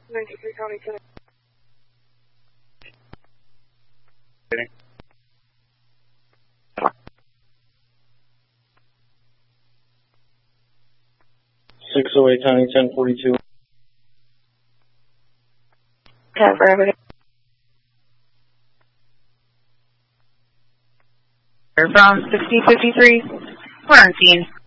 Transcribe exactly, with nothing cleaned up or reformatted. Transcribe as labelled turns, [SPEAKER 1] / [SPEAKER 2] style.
[SPEAKER 1] ninety-three County ten.
[SPEAKER 2] six oh eight County ten forty-two.
[SPEAKER 1] ten forever.
[SPEAKER 3] From sixty fifty-three, quarantine.